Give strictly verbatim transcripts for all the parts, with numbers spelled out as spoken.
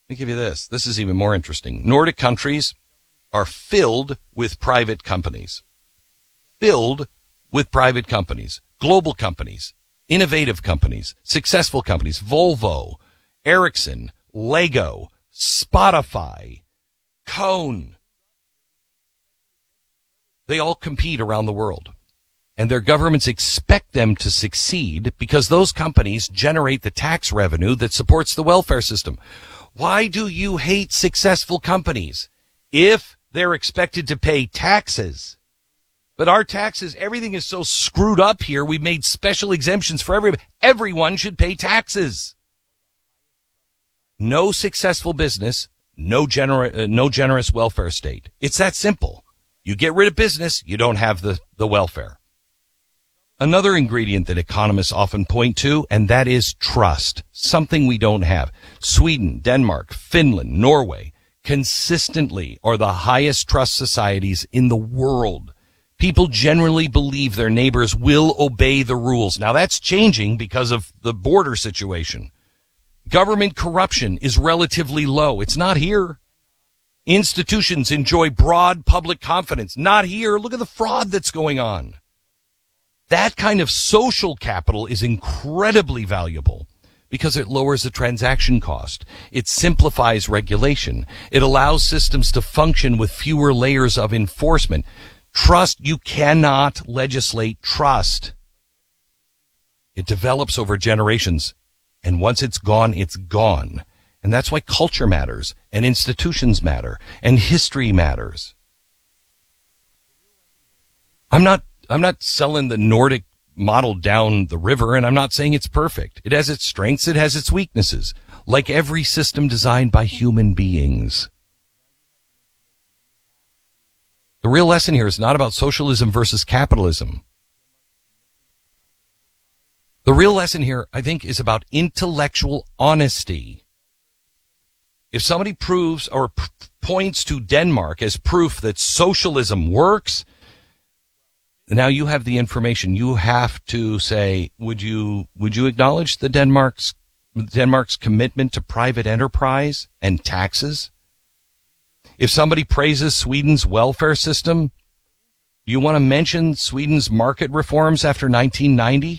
Let me give you this. This is even more interesting. Nordic countries are filled with private companies. Filled with private companies. Global companies. Innovative companies. Successful companies. Volvo, Ericsson, Lego, Spotify, Cone. They all compete around the world. And their governments expect them to succeed because those companies generate the tax revenue that supports the welfare system. Why do you hate successful companies if they're expected to pay taxes? But our taxes, everything is so screwed up here. We've made special exemptions for everybody. Everyone should pay taxes. No successful business, no gener- uh, no generous welfare state. It's that simple. You get rid of business, you don't have the, the welfare. Another ingredient that economists often point to, and that is trust, something we don't have. Sweden, Denmark, Finland, Norway consistently are the highest trust societies in the world. People generally believe their neighbors will obey the rules. Now that's changing because of the border situation. Government corruption is relatively low. It's not here. Institutions enjoy broad public confidence. Not here. Look at the fraud that's going on. That kind of social capital is incredibly valuable because it lowers the transaction cost. It simplifies regulation. It allows systems to function with fewer layers of enforcement. Trust, you cannot legislate trust. It develops over generations, and once it's gone, it's gone. And that's why culture matters, and institutions matter, and history matters. I'm not I'm not selling the Nordic model down the river, and I'm not saying it's perfect. It has its strengths, it has its weaknesses, like every system designed by human beings. The real lesson here is not about socialism versus capitalism. The real lesson here, I think, is about intellectual honesty. If somebody proves or p- points to Denmark as proof that socialism works, now you have the information. You have to say, would you would you acknowledge the Denmark's Denmark's commitment to private enterprise and taxes? If somebody praises Sweden's welfare system, you want to mention Sweden's market reforms after nineteen ninety?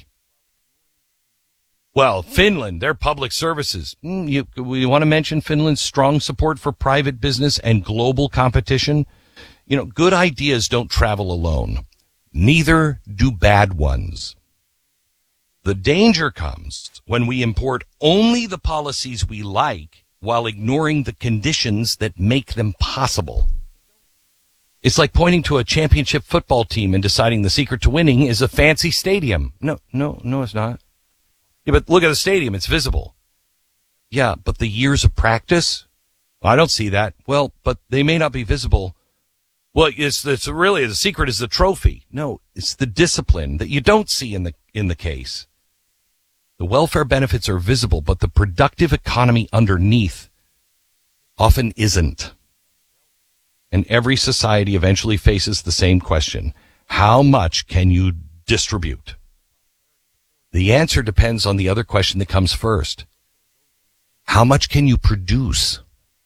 Well, Finland, their public services. Mm, you, we want to mention Finland's strong support for private business and global competition. You know, good ideas don't travel alone. Neither do bad ones. The danger comes when we import only the policies we like while ignoring the conditions that make them possible. It's like pointing to a championship football team and deciding the secret to winning is a fancy stadium. No, no, no, it's not. Yeah, but look at the stadium. It's visible. Yeah, but the years of practice? I don't see that. Well, but they may not be visible. Well, it's, it's really, the secret is the trophy. No, it's the discipline that you don't see in the, in the case. The welfare benefits are visible, but the productive economy underneath often isn't. And every society eventually faces the same question. How much can you distribute? The answer depends on the other question that comes first. How much can you produce?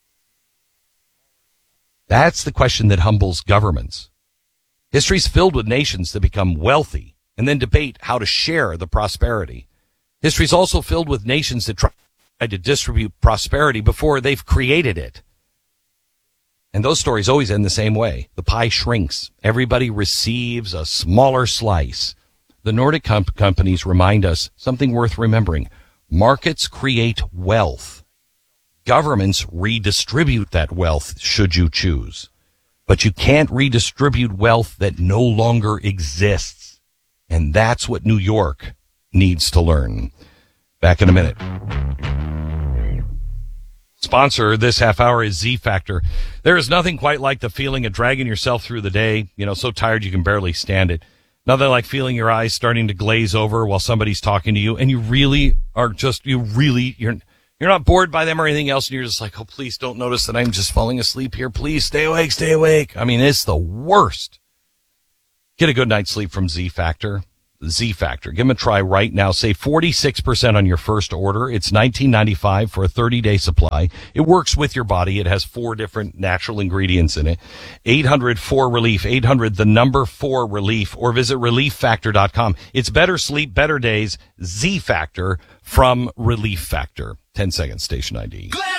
That's the question that humbles governments. History's filled with nations that become wealthy and then debate how to share the prosperity. History's also filled with nations that try to distribute prosperity before they've created it. And those stories always end the same way. The pie shrinks. Everybody receives a smaller slice. The Nordic com- companies remind us something worth remembering. Markets create wealth. Governments redistribute that wealth should you choose. But you can't redistribute wealth that no longer exists. And that's what New York needs to learn. Back in a minute. Sponsor this half hour is Z Factor. There is nothing quite like the feeling of dragging yourself through the day, you know, so tired you can barely stand it. Nothing like feeling your eyes starting to glaze over while somebody's talking to you, and you really are just, you really, you're, you're not bored by them or anything else, and you're just like, oh, please don't notice that I'm just falling asleep here. Please stay awake, stay awake. I mean, it's the worst. Get a good night's sleep from Z Factor. Z Factor. Give them a try right now. Save forty-six percent on your first order. It's nineteen ninety-five for a thirty-day supply. It works with your body. It has four different natural ingredients in it. eight hundred four relief, eight hundred the number four relief, or visit relief factor dot com. It's better sleep, better days. Z Factor from Relief Factor. ten seconds, station I D.